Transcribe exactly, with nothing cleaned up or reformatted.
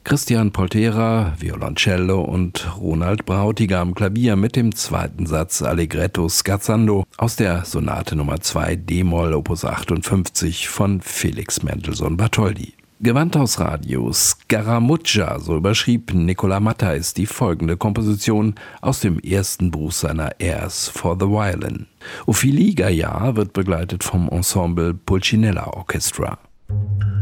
Christian Poltera, Violoncello und Ronald Brautigam Klavier mit dem zweiten Satz Allegretto Scherzando aus der Sonate Nummer zwei d-Moll Opus achtundfünfzig von Felix Mendelssohn Bartholdy. Gewandhaus-Radio Scaramuccia, so überschrieb Nicola Matthijs die folgende Komposition aus dem ersten Buch seiner Airs for the Violin. Ophélie Gaillard wird begleitet vom Ensemble Pulcinella Orchestra.